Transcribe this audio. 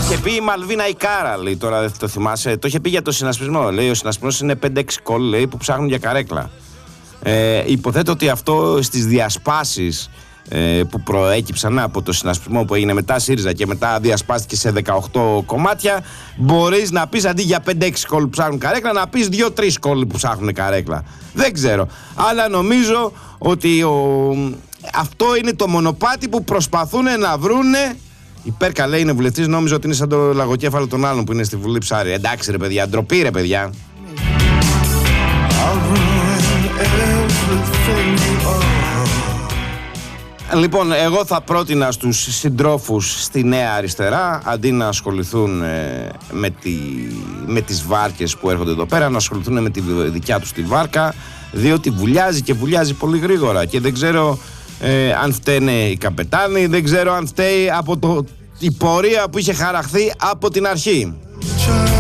είχε πει η Μαλβίνα η Κάρα, λέει, τώρα δεν το θυμάσαι. Το είχε πει για το συνασπισμό. Λέει ο συνασπισμός είναι 5-6 κόλλοι, λέει, που ψάχνουν για καρέκλα. Υποθέτω ότι αυτό στις διασπάσεις που προέκυψαν από το συνασπισμό που έγινε μετά ΣΥΡΙΖΑ και μετά διασπάστηκε σε 18 κομμάτια, μπορείς να πεις αντί για 5-6 κόλλοι που ψάχνουν καρέκλα, να πεις 2-3 κόλλοι που ψάχνουν καρέκλα. Δεν ξέρω. Αλλά νομίζω ότι αυτό είναι το μονοπάτι που προσπαθούν να βρούνε. Η Πέρκα, λέει, είναι βουλευτής, νόμιζα ότι είναι σαν το λαγοκέφαλο των άλλων που είναι στη Βουλή Ψάρι. Εντάξει ρε παιδιά, ντροπή ρε παιδιά. Λοιπόν, εγώ θα πρότεινα στους συντρόφους στη Νέα Αριστερά, αντί να ασχοληθούν με τις βάρκες που έρχονται εδώ πέρα, να ασχοληθούν με τη δικιά τους τη βάρκα, διότι βουλιάζει και βουλιάζει πολύ γρήγορα και δεν ξέρω αν φταίνε οι καπετάνοι, δεν ξέρω αν φταίει από η πορεία που είχε χαραχθεί από την αρχή.